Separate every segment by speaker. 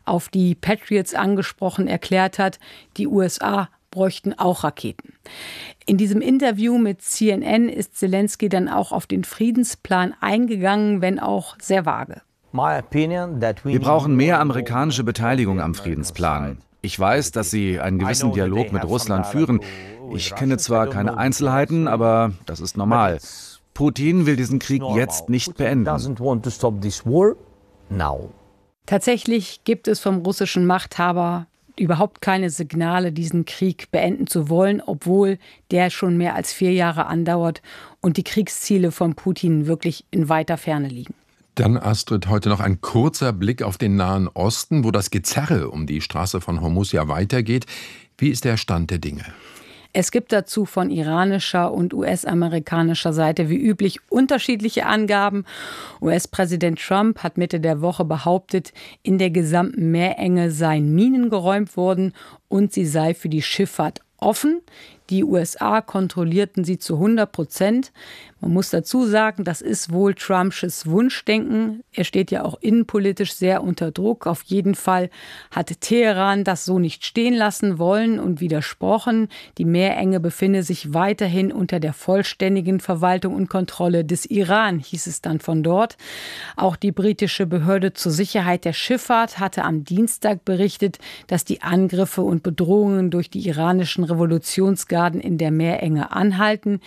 Speaker 1: auf die Patriots angesprochen, erklärt hat, die USA bräuchten auch Raketen. In diesem Interview mit CNN ist Zelensky dann auch auf den Friedensplan eingegangen, wenn auch sehr vage.
Speaker 2: Wir brauchen mehr amerikanische Beteiligung am Friedensplan. Ich weiß, dass Sie einen gewissen Dialog mit Russland führen. Ich kenne zwar keine Einzelheiten, aber das ist normal. Putin will diesen Krieg jetzt nicht beenden.
Speaker 1: Tatsächlich gibt es vom russischen Machthaber überhaupt keine Signale, diesen Krieg beenden zu wollen, obwohl der schon mehr als 4 Jahre andauert und die Kriegsziele von Putin wirklich in weiter Ferne liegen.
Speaker 3: Dann, Astrid, heute noch ein kurzer Blick auf den Nahen Osten, wo das Gezerre um die Straße von Hormuz ja weitergeht. Wie ist der Stand der Dinge?
Speaker 1: Es gibt dazu von iranischer und US-amerikanischer Seite wie üblich unterschiedliche Angaben. US-Präsident Trump hat Mitte der Woche behauptet, in der gesamten Meerenge seien Minen geräumt worden und sie sei für die Schifffahrt offen. Die USA kontrollierten sie zu 100%. Man muss dazu sagen, das ist wohl Trumps Wunschdenken. Er steht ja auch innenpolitisch sehr unter Druck. Auf jeden Fall hat Teheran das so nicht stehen lassen wollen und widersprochen. Die Meerenge befinde sich weiterhin unter der vollständigen Verwaltung und Kontrolle des Iran, hieß es dann von dort. Auch die britische Behörde zur Sicherheit der Schifffahrt hatte am Dienstag berichtet, dass die Angriffe und Bedrohungen durch die iranischen Revolutionsgarden in der Meerenge anhalten.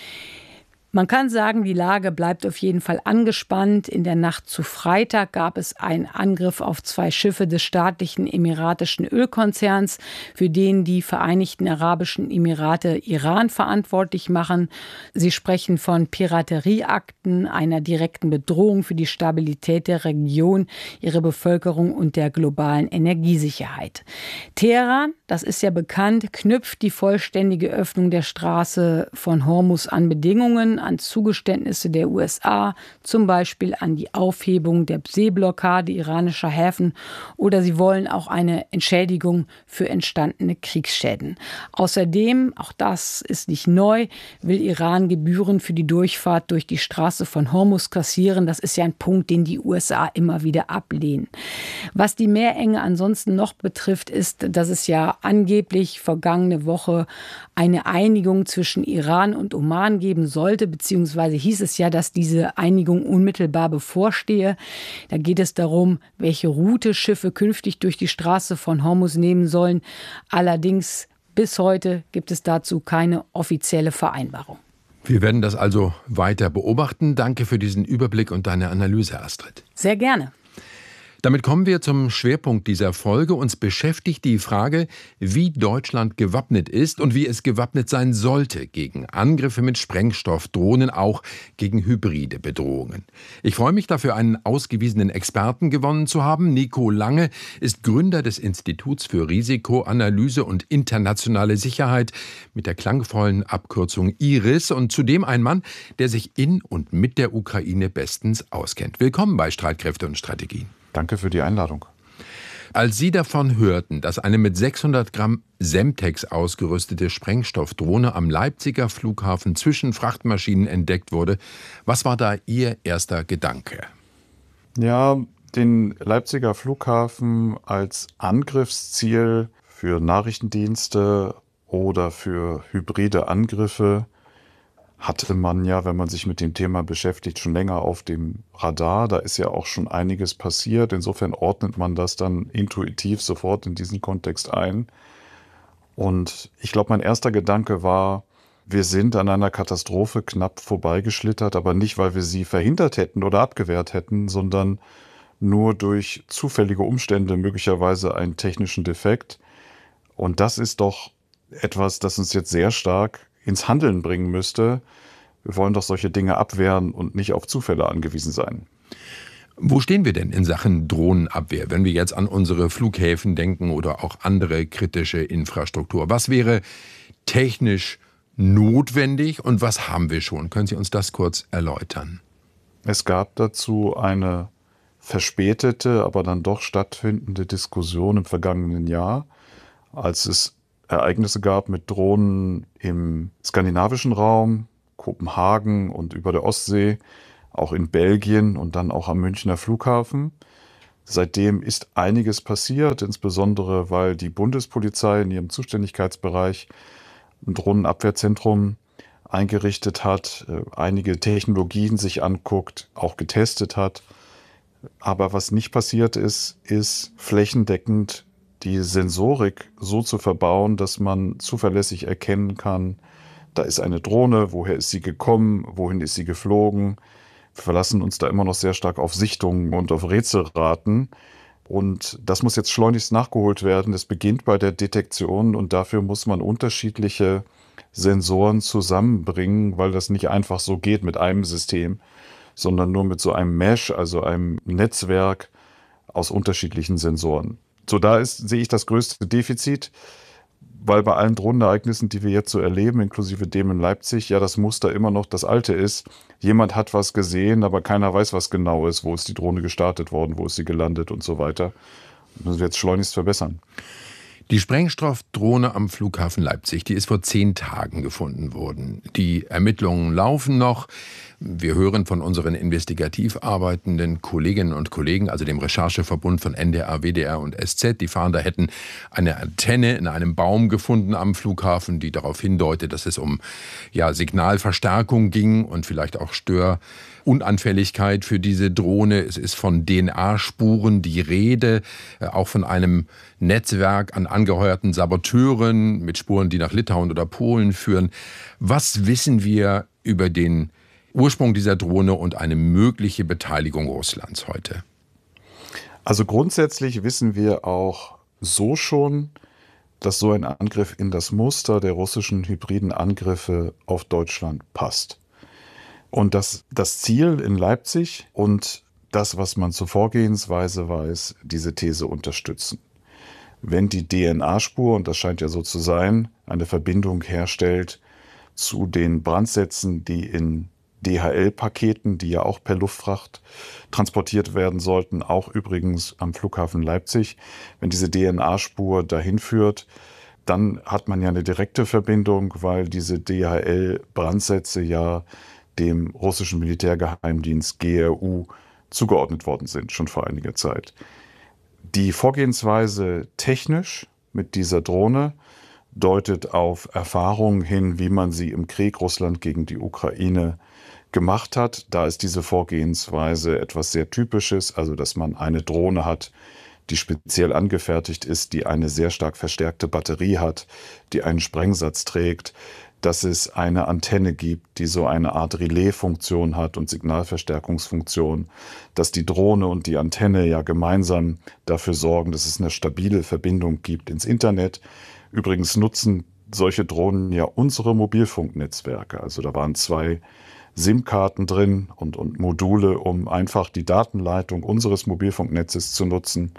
Speaker 1: Man kann sagen, die Lage bleibt auf jeden Fall angespannt. In der Nacht zu Freitag gab es einen Angriff auf 2 Schiffe des staatlichen emiratischen Ölkonzerns, für den die Vereinigten Arabischen Emirate Iran verantwortlich machen. Sie sprechen von Piraterieakten, einer direkten Bedrohung für die Stabilität der Region, ihre Bevölkerung und der globalen Energiesicherheit. Teheran, das ist ja bekannt, knüpft die vollständige Öffnung der Straße von Hormuz an Bedingungen, an Zugeständnisse der USA, zum Beispiel an die Aufhebung der Seeblockade iranischer Häfen, oder sie wollen auch eine Entschädigung für entstandene Kriegsschäden. Außerdem, auch das ist nicht neu, will Iran Gebühren für die Durchfahrt durch die Straße von Hormuz kassieren. Das ist ja ein Punkt, den die USA immer wieder ablehnen. Was die Meerenge ansonsten noch betrifft, ist, dass es ja angeblich vergangene Woche eine Einigung zwischen Iran und Oman geben sollte, beziehungsweise hieß es ja, dass diese Einigung unmittelbar bevorstehe. Da geht es darum, welche Route Schiffe künftig durch die Straße von Hormuz nehmen sollen. Allerdings bis heute gibt es dazu keine offizielle Vereinbarung.
Speaker 3: Wir werden das also weiter beobachten. Danke für diesen Überblick und deine Analyse, Astrid.
Speaker 1: Sehr gerne.
Speaker 3: Damit kommen wir zum Schwerpunkt dieser Folge. Uns beschäftigt die Frage, wie Deutschland gewappnet ist und wie es gewappnet sein sollte gegen Angriffe mit Sprengstoffdrohnen, auch gegen hybride Bedrohungen. Ich freue mich dafür, einen ausgewiesenen Experten gewonnen zu haben. Nico Lange ist Gründer des Instituts für Risikoanalyse und internationale Sicherheit mit der klangvollen Abkürzung IRIS und zudem ein Mann, der sich in und mit der Ukraine bestens auskennt. Willkommen bei Streitkräfte und Strategien.
Speaker 4: Danke für die Einladung.
Speaker 3: Als Sie davon hörten, dass eine mit 600 Gramm Semtex ausgerüstete Sprengstoffdrohne am Leipziger Flughafen zwischen Frachtmaschinen entdeckt wurde, was war da Ihr erster Gedanke?
Speaker 4: Ja, den Leipziger Flughafen als Angriffsziel für Nachrichtendienste oder für hybride Angriffe hatte man ja, wenn man sich mit dem Thema beschäftigt, schon länger auf dem Radar. Da ist ja auch schon einiges passiert. Insofern ordnet man das dann intuitiv sofort in diesen Kontext ein. Und ich glaube, mein erster Gedanke war, wir sind an einer Katastrophe knapp vorbeigeschlittert, aber nicht, weil wir sie verhindert hätten oder abgewehrt hätten, sondern nur durch zufällige Umstände, möglicherweise einen technischen Defekt. Und das ist doch etwas, das uns jetzt sehr stark ins Handeln bringen müsste. Wir wollen doch solche Dinge abwehren und nicht auf Zufälle angewiesen sein.
Speaker 3: Wo stehen wir denn in Sachen Drohnenabwehr, wenn wir jetzt an unsere Flughäfen denken oder auch andere kritische Infrastruktur? Was wäre technisch notwendig und was haben wir schon? Können Sie uns das kurz erläutern?
Speaker 4: Es gab dazu eine verspätete, aber dann doch stattfindende Diskussion im vergangenen Jahr, als es Ereignisse gab mit Drohnen im skandinavischen Raum, Kopenhagen und über der Ostsee, auch in Belgien und dann auch am Münchner Flughafen. Seitdem ist einiges passiert, insbesondere weil die Bundespolizei in ihrem Zuständigkeitsbereich ein Drohnenabwehrzentrum eingerichtet hat, einige Technologien sich anguckt, auch getestet hat. Aber was nicht passiert ist, ist flächendeckend die Sensorik so zu verbauen, dass man zuverlässig erkennen kann, da ist eine Drohne, woher ist sie gekommen, wohin ist sie geflogen. Wir verlassen uns da immer noch sehr stark auf Sichtungen und auf Rätselraten. Und das muss jetzt schleunigst nachgeholt werden. Es beginnt bei der Detektion und dafür muss man unterschiedliche Sensoren zusammenbringen, weil das nicht einfach so geht mit einem System, sondern nur mit so einem Mesh, also einem Netzwerk aus unterschiedlichen Sensoren. So, sehe ich das größte Defizit, weil bei allen Drohnenereignissen, die wir jetzt so erleben, inklusive dem in Leipzig, ja das Muster immer noch das alte ist. Jemand hat was gesehen, aber keiner weiß, was genau ist. Wo ist die Drohne gestartet worden, wo ist sie gelandet und so weiter. Das müssen wir jetzt schleunigst verbessern.
Speaker 3: Die Sprengstoffdrohne am Flughafen Leipzig, die ist vor 10 Tagen gefunden worden. Die Ermittlungen laufen noch. Wir hören von unseren investigativ arbeitenden Kolleginnen und Kollegen, also dem Rechercheverbund von NDR, WDR und SZ. Die Fahnder hätten eine Antenne in einem Baum gefunden am Flughafen, die darauf hindeutet, dass es um Signalverstärkung ging und vielleicht auch Störunanfälligkeit für diese Drohne. Es ist von DNA-Spuren die Rede, auch von einem Netzwerk an angeheuerten Saboteuren mit Spuren, die nach Litauen oder Polen führen. Was wissen wir über den Ursprung dieser Drohne und eine mögliche Beteiligung Russlands heute?
Speaker 4: Also grundsätzlich wissen wir auch so schon, dass so ein Angriff in das Muster der russischen hybriden Angriffe auf Deutschland passt. Und dass das Ziel in Leipzig und das, was man zur Vorgehensweise weiß, diese These unterstützen. Wenn die DNA-Spur, und das scheint ja so zu sein, eine Verbindung herstellt zu den Brandsätzen, die in DHL-Paketen, die ja auch per Luftfracht transportiert werden sollten, auch übrigens am Flughafen Leipzig. Wenn diese DNA-Spur dahin führt, dann hat man ja eine direkte Verbindung, weil diese DHL-Brandsätze ja dem russischen Militärgeheimdienst GRU zugeordnet worden sind, schon vor einiger Zeit. Die Vorgehensweise technisch mit dieser Drohne deutet auf Erfahrungen hin, wie man sie im Krieg Russland gegen die Ukraine gemacht hat. Da ist diese Vorgehensweise etwas sehr Typisches, also dass man eine Drohne hat, die speziell angefertigt ist, die eine sehr stark verstärkte Batterie hat, die einen Sprengsatz trägt, dass es eine Antenne gibt, die so eine Art Relaisfunktion hat und Signalverstärkungsfunktion, dass die Drohne und die Antenne ja gemeinsam dafür sorgen, dass es eine stabile Verbindung gibt ins Internet. Übrigens nutzen solche Drohnen ja unsere Mobilfunknetzwerke. Also da waren 2 SIM-Karten drin und Module, um einfach die Datenleitung unseres Mobilfunknetzes zu nutzen,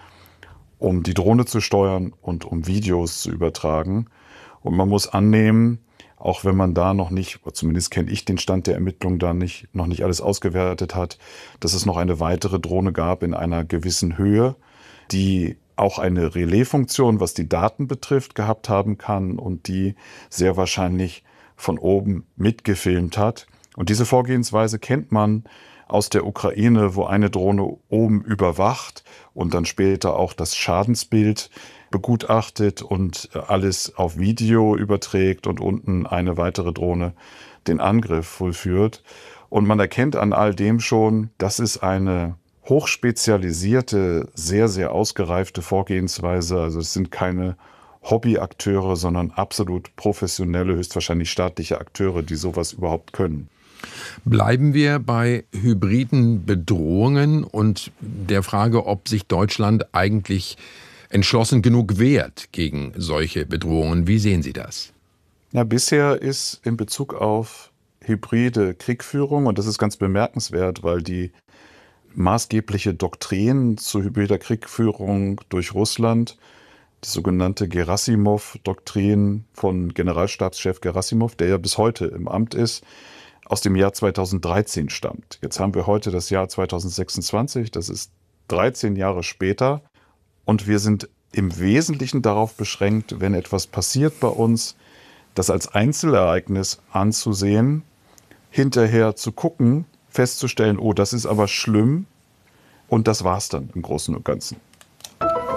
Speaker 4: um die Drohne zu steuern und um Videos zu übertragen. Und man muss annehmen, auch wenn man da noch nicht, zumindest kenne ich den Stand der Ermittlungen da noch nicht alles ausgewertet hat, dass es noch eine weitere Drohne gab in einer gewissen Höhe, die auch eine Relaisfunktion, was die Daten betrifft, gehabt haben kann und die sehr wahrscheinlich von oben mitgefilmt hat. Und diese Vorgehensweise kennt man aus der Ukraine, wo eine Drohne oben überwacht und dann später auch das Schadensbild begutachtet und alles auf Video überträgt und unten eine weitere Drohne den Angriff vollführt. Und man erkennt an all dem schon, das ist eine hochspezialisierte, sehr, sehr ausgereifte Vorgehensweise. Also es sind keine Hobbyakteure, sondern absolut professionelle, höchstwahrscheinlich staatliche Akteure, die sowas überhaupt können.
Speaker 3: Bleiben wir bei hybriden Bedrohungen und der Frage, ob sich Deutschland eigentlich entschlossen genug wehrt gegen solche Bedrohungen. Wie sehen Sie das?
Speaker 4: Ja, bisher ist in Bezug auf hybride Kriegführung, und das ist ganz bemerkenswert, weil die maßgebliche Doktrin zu hybrider Kriegführung durch Russland, die sogenannte Gerassimow-Doktrin von Generalstabschef Gerassimow, der ja bis heute im Amt ist, aus dem Jahr 2013 stammt. Jetzt haben wir heute das Jahr 2026, das ist 13 Jahre später und wir sind im Wesentlichen darauf beschränkt, wenn etwas passiert bei uns, das als Einzelereignis anzusehen, hinterher zu gucken, festzustellen, oh, das ist aber schlimm, Und das war's dann im Großen und Ganzen.